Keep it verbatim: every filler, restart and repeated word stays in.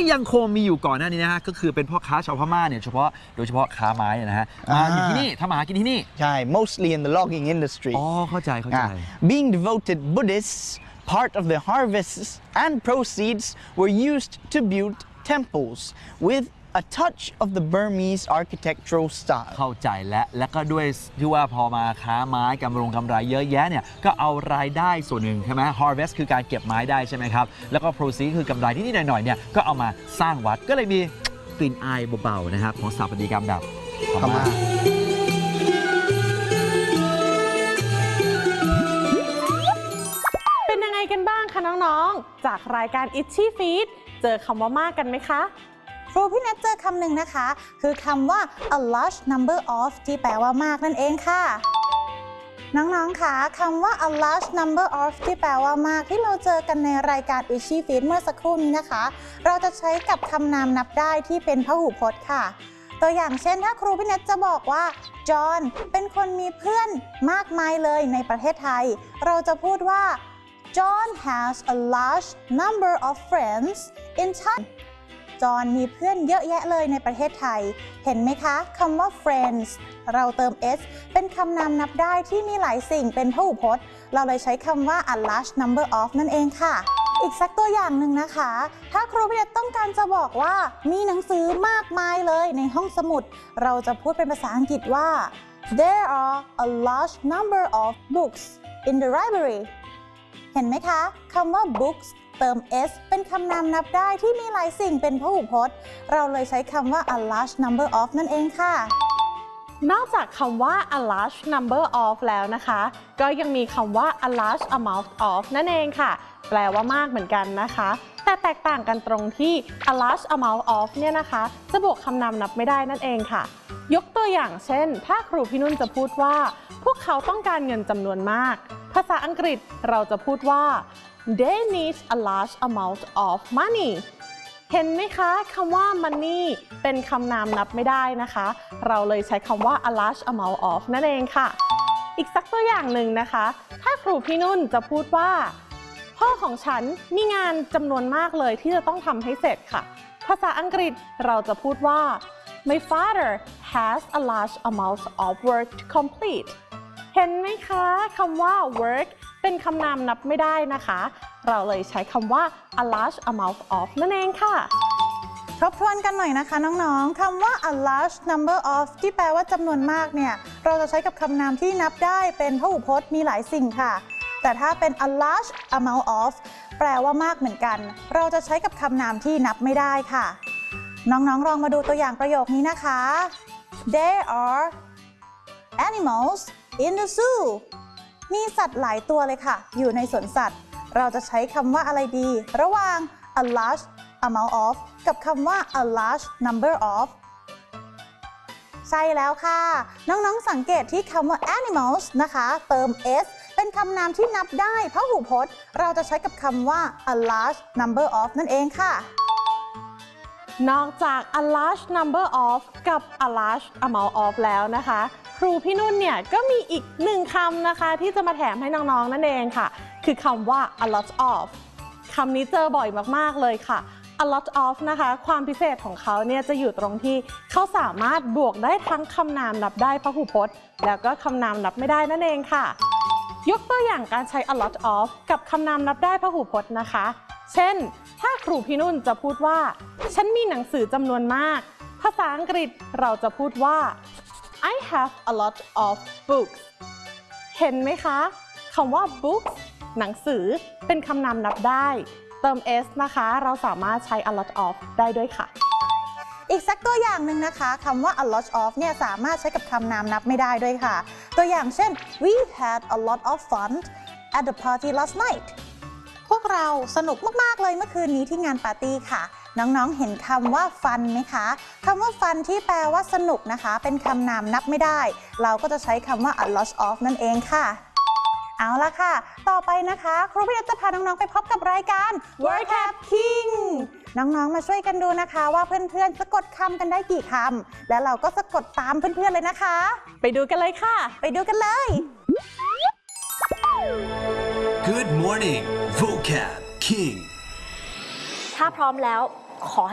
ยังคงมีอยู่ก่อนหน้านี้นะฮะก็คือเป็นพ่อค้าชาวพม่าเนี่ยเฉพาะโดยเฉพาะค้าไม้นะฮะมาอยู่ที่นี่ทำมาหากินที่นี่ใช่ mostly in the logging industry อ๋อเข้าใจเข้าใจ being devoted Buddhists part of the harvests and proceeds were used to build temples with a touch of the Burmese architectural style เข้าใจและและก็ด้วยที่ว่าพอมาค้าไม้กำรงกำไรเยอะแยะเนี่ยก็เอารายได้ส่วนหนึ่งใช่ไหม harvest คือการเก็บไม้ได้ใช่ไหมครับแล้วก็ proceed คือกำไรที่นิดหน่อยๆเนี่ยก็เอามาสร้างวัดก็เลยมีกลิ่นอายเบาๆนะครับของสถาปัตยกรรมแบบพม่าเป็นยังไงกันบ้างคะน้องๆจากรายการ Itchy Feet เจอคำว่ามากกันไหมคะครูพี่เนทเจอคำหนึ่งนะคะคือคำว่า a large number of ที่แปลว่ามากนั่นเองค่ะน้องๆค่ะคำว่า a large number of ที่แปลว่ามากที่เราเจอกันในรายการ Itchy Feet เมื่อสักครู่นี้นะคะเราจะใช้กับคำนามนับได้ที่เป็นพหูพจน์ค่ะตัวอย่างเช่นถ้าครูพี่เนทจะบอกว่าจอห์นเป็นคนมีเพื่อนมากมายเลยในประเทศไทยเราจะพูดว่า John has a large number of friends in Thailand จอห์นมีเพื่อนเยอะแยะเลยในประเทศไทยเห็นไหมคะคำว่า friends เราเติม s เป็นคำนามนับได้ที่มีหลายสิ่งเป็นพหูพจน์เราเลยใช้คำว่า a large number of นั่นเองค่ะอีกสักตัวอย่างหนึ่งนะคะถ้าครูพี่เนทต้องการจะบอกว่ามีหนังสือมากมายเลยในห้องสมุดเราจะพูดเป็นภาษาอังกฤษว่า there are a large number of books in the library เห็นไหมคะคำว่า books เติม s เป็นคำนามนับได้ที่มีหลายสิ่งเป็นพหูพจน์เราเลยใช้คำว่า a large number of นั่นเองค่ะนอกจากคำว่า a large number of แล้วนะคะก็ยังมีคำว่า a large amount of นั่นเองค่ะแปลว่ามากเหมือนกันนะคะแต่แตกต่างกันตรงที่ a large amount of เนี่ยนะคะจะบวกคำนามนับไม่ได้นั่นเองค่ะยกตัวอย่างเช่นถ้าครูพี่นุ่นจะพูดว่าพวกเขาต้องการเงินจำนวนมากภาษาอังกฤษเราจะพูดว่า they need a large amount of money เห็นไหมคะคำว่า money เป็นคำนามนับไม่ได้นะคะเราเลยใช้คำว่า a large amount of นั่นเองค่ะอีกสักตัวอย่างหนึ่งนะคะถ้าครูพี่นุ่นจะพูดว่าพ่อของฉันมีงานจำนวนมากเลยที่จะต้องทำให้เสร็จค่ะภาษาอังกฤษเราจะพูดว่า my father has a large amount of work to complete เห็นไหมคะคำว่า work เป็นคำนามนับไม่ได้นะคะเราเลยใช้คำว่า a large amount of นั่นเองค่ะทบทวนกันหน่อยนะคะน้องๆคำว่า a large number of ที่แปลว่าจำนวนมากเนี่ยเราจะใช้กับคำนามที่นับได้เป็นพหูพจน์มีหลายสิ่งค่ะแต่ถ้าเป็น a large amount of แปลว่ามากเหมือนกันเราจะใช้กับคำนามที่นับไม่ได้ค่ะน้องๆลองมาดูตัวอย่างประโยคนี้นะคะ There are animals in the zoo มีสัตว์หลายตัวเลยค่ะอยู่ในสวนสัตว์เราจะใช้คำว่าอะไรดีระหว่าง a large amount of กับคำว่า a large number of ใช่แล้วค่ะน้องๆสังเกตที่คำว่า animals นะคะเติม s เป็นคำนามที่นับได้พหูพจน์เราจะใช้กับคำว่า a large number of นั่นเองค่ะนอกจาก a large number of กับ a large amount of แล้วนะคะครูพี่นุ่นเนี่ยก็มีอีกหนึ่งคำนะคะที่จะมาแถมให้น้องๆนั่นเองค่ะคือคำว่า a lot of คำนี้เจอบ่อยมากๆเลยค่ะ a lot of นะคะความพิเศษของเขาเนี่ยจะอยู่ตรงที่เขาสามารถบวกได้ทั้งคำนามนับได้พหูพจน์แล้วก็คำนามนับไม่ได้นั่นเองค่ะยกตัวอย่างการใช้ a lot of กับคำนามนับได้พหูพจน์นะคะเช่นถ้าครูพี่นุ่นจะพูดว่าฉันมีหนังสือจำนวนมากภาษาอังกฤษเราจะพูดว่า I have a lot of books เห็นไหมคะคำว่า books หนังสือเป็นคำนามนับได้เติม s นะคะเราสามารถใช้ a lot of ได้ด้วยค่ะอีกสักตัวอย่างหนึ่งนะคะคำว่า a lot of เนี่ยสามารถใช้กับคำนามนับไม่ได้ด้วยค่ะตัวอย่างเช่น we had a lot of fun at the party last night พวกเราสนุกมากๆเลยเมื่อคืนนี้ที่งานปาร์ตี้ค่ะน้องๆเห็นคำว่า fun ไหมคะคำว่า fun ที่แปลว่าสนุกนะคะเป็นคำนามนับไม่ได้เราก็จะใช้คำว่า a lot of นั่นเองค่ะเอาละค่ะต่อไปนะคะครูพี่เนทจะพาน้องๆไปพบกับรายการ Word Cap King น้องๆมาช่วยกันดูนะคะว่าเพื่อนๆสะกดคำกันได้กี่คำและเราก็สะกดตามเพื่อนๆเลยนะคะไปดูกันเลยค่ะไปดูกันเลย Good morning Vocab King ถ้าพร้อมแล้วขอ